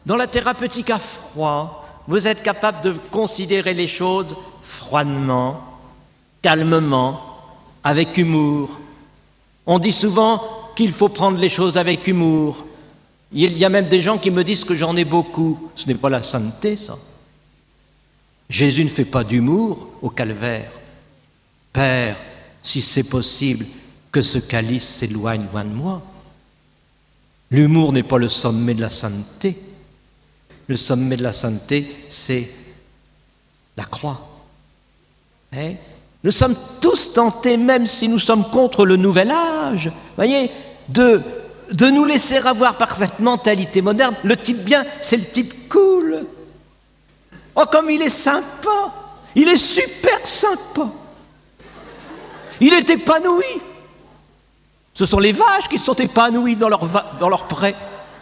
Dans la thérapeutique à froid, vous êtes capable de considérer les choses froidement, calmement, avec humour. On dit souvent qu'il faut prendre les choses avec humour. Il y a même des gens qui me disent que j'en ai beaucoup. Ce n'est pas la sainteté, ça. Jésus ne fait pas d'humour au calvaire. Père, si c'est possible, que ce calice s'éloigne loin de moi. L'humour n'est pas le sommet de la sainteté. Le sommet de la sainteté, c'est la croix. Nous sommes tous tentés, même si nous sommes contre le nouvel âge, voyez, de nous laisser avoir par cette mentalité moderne. Le type bien, c'est le type cool. Oh, comme il est sympa, il est super sympa. Il est épanoui. Ce sont les vaches qui sont épanouies dans leur pré.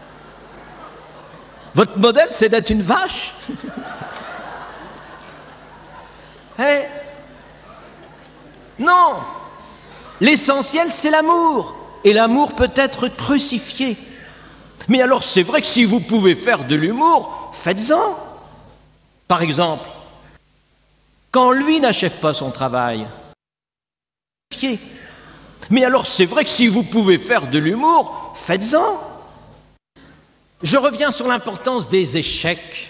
Votre modèle, c'est d'être une vache. Non, l'essentiel, c'est l'amour. Et l'amour peut être crucifié. Mais alors, c'est vrai que si vous pouvez faire de l'humour, faites-en. Par exemple, quand lui n'achève pas son travail, mais alors, c'est vrai que si vous pouvez faire de l'humour, faites-en. Je reviens sur l'importance des échecs.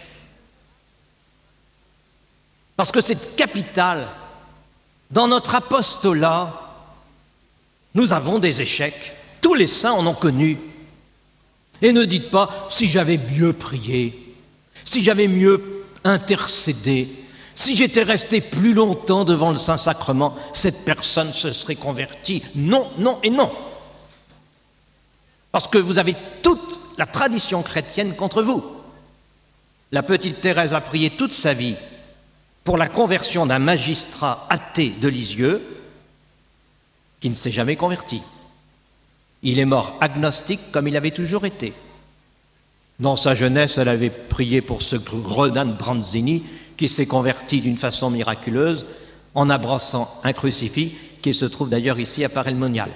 Parce que c'est capital. Dans notre apostolat, nous avons des échecs. Tous les saints en ont connu. Et ne dites pas, si j'avais mieux prié, si j'avais mieux intercédé, si j'étais resté plus longtemps devant le Saint-Sacrement, cette personne se serait convertie. Non, non et non. Parce que vous avez toute la tradition chrétienne contre vous. La petite Thérèse a prié toute sa vie pour la conversion d'un magistrat athée de Lisieux qui ne s'est jamais converti. Il est mort agnostique comme il avait toujours été. Dans sa jeunesse, elle avait prié pour ce gredin de Branzini qui s'est converti d'une façon miraculeuse en abraçant un crucifix qui se trouve d'ailleurs ici à Paray-le-Monial.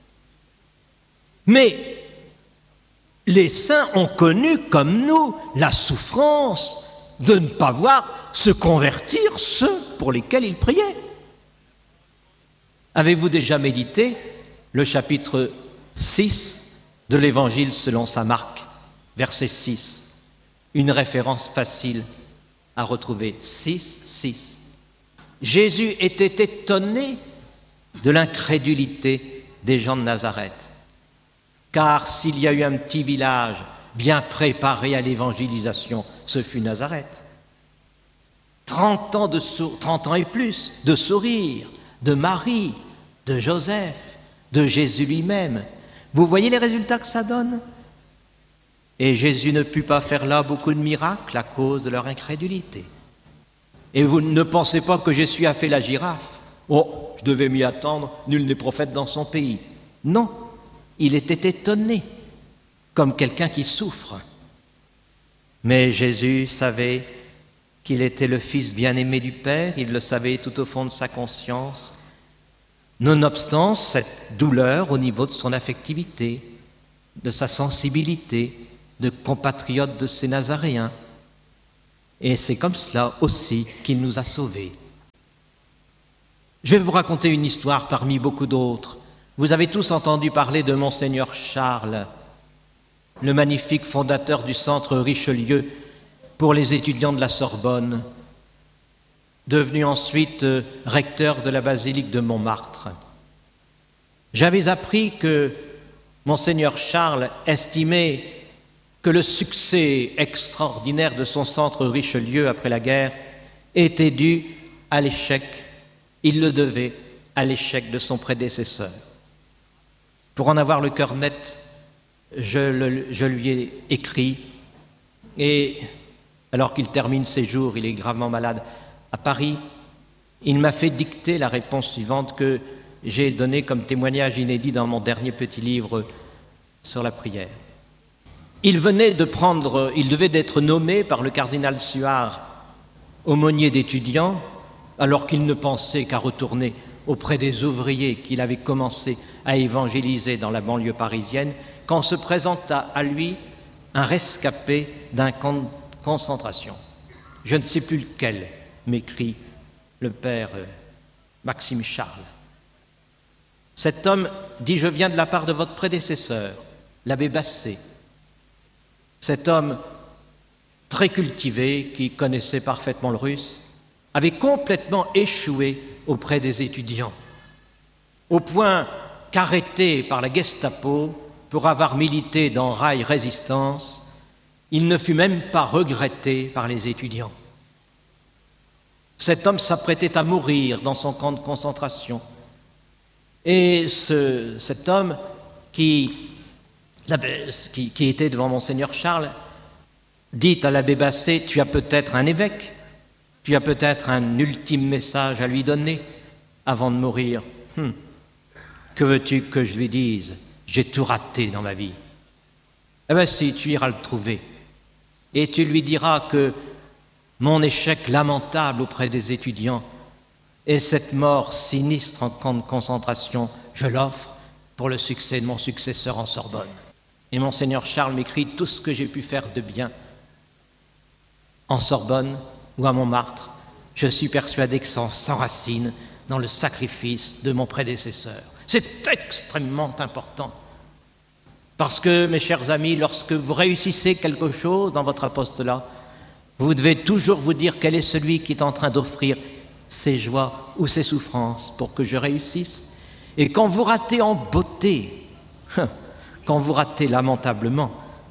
Mais les saints ont connu, comme nous, la souffrance de ne pas voir se convertir ceux pour lesquels ils priaient. Avez-vous déjà médité le chapitre 6 de l'Évangile selon saint Marc, verset 6, une référence facile à retrouver, 6. Jésus était étonné de l'incrédulité des gens de Nazareth. Car s'il y a eu un petit village bien préparé à l'évangélisation, ce fut Nazareth. 30 ans et plus de sourire, de Marie, de Joseph, de Jésus lui-même. Vous voyez les résultats que ça donne? Et Jésus ne put pas faire là beaucoup de miracles à cause de leur incrédulité. Et vous ne pensez pas que Jésus a fait la girafe? Oh, je devais m'y attendre, nul n'est prophète dans son pays. Non, il était étonné, comme quelqu'un qui souffre. Mais Jésus savait qu'il était le Fils bien-aimé du Père, il le savait tout au fond de sa conscience, nonobstant cette douleur au niveau de son affectivité, de sa sensibilité, de compatriote de ces Nazaréens. Et c'est comme cela aussi qu'il nous a sauvés. Je vais vous raconter une histoire parmi beaucoup d'autres. Vous avez tous entendu parler de Monseigneur Charles, le magnifique fondateur du centre Richelieu pour les étudiants de la Sorbonne, devenu ensuite recteur de la basilique de Montmartre. J'avais appris que Monseigneur Charles estimait que le succès extraordinaire de son centre Richelieu après la guerre était dû à l'échec, il le devait à l'échec de son prédécesseur. Pour en avoir le cœur net, je lui ai écrit, et alors qu'il termine ses jours, il est gravement malade à Paris, il m'a fait dicter la réponse suivante que j'ai donnée comme témoignage inédit dans mon dernier petit livre sur la prière. Il devait d'être nommé par le cardinal Suard aumônier d'étudiants, alors qu'il ne pensait qu'à retourner auprès des ouvriers qu'il avait commencé à évangéliser dans la banlieue parisienne, quand se présenta à lui un rescapé d'un camp de concentration. Je ne sais plus lequel, m'écrit le père Maxime Charles. Cet homme dit « Je viens de la part de votre prédécesseur, l'abbé Basset ». Cet homme très cultivé, qui connaissait parfaitement le russe, avait complètement échoué auprès des étudiants, au point qu'arrêté par la Gestapo pour avoir milité dans Rail Résistance, il ne fut même pas regretté par les étudiants. Cet homme s'apprêtait à mourir dans son camp de concentration. Et cet homme qui était devant Monseigneur Charles dit à l'abbé Basset « Tu as peut-être un évêque, tu as peut-être un ultime message à lui donner avant de mourir. Que veux-tu que je lui dise? J'ai tout raté dans ma vie. » Eh bien si, tu iras le trouver. Et tu lui diras que mon échec lamentable auprès des étudiants et cette mort sinistre en camp de concentration, je l'offre pour le succès de mon successeur en Sorbonne. Et Monseigneur Charles m'écrit tout ce que j'ai pu faire de bien en Sorbonne ou à Montmartre. Je suis persuadé que ça s'enracine dans le sacrifice de mon prédécesseur. C'est extrêmement important. Parce que, mes chers amis, lorsque vous réussissez quelque chose dans votre apostolat, vous devez toujours vous dire quel est celui qui est en train d'offrir ses joies ou ses souffrances pour que je réussisse. Et quand vous ratez en beauté, quand vous ratez lamentablement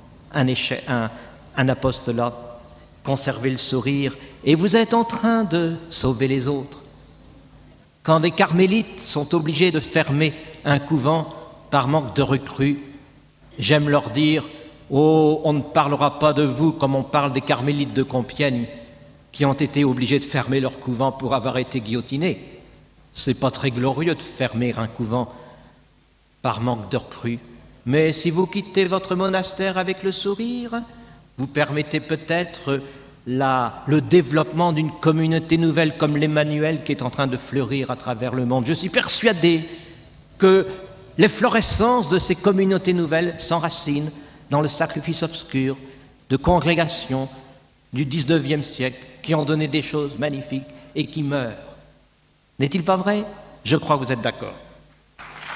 un apostolat, conservez le sourire et vous êtes en train de sauver les autres. Quand des carmélites sont obligés de fermer un couvent par manque de recrues, j'aime leur dire « Oh, on ne parlera pas de vous comme on parle des carmélites de Compiègne qui ont été obligés de fermer leur couvent pour avoir été guillotinés. C'est pas très glorieux de fermer un couvent par manque de recrues. Mais si vous quittez votre monastère avec le sourire, vous permettez peut-être le développement d'une communauté nouvelle comme l'Emmanuel qui est en train de fleurir à travers le monde. Je suis persuadé que l'efflorescence de ces communautés nouvelles s'enracine dans le sacrifice obscur de congrégations du XIXe siècle qui ont donné des choses magnifiques et qui meurent. N'est-il pas vrai? Je crois que vous êtes d'accord.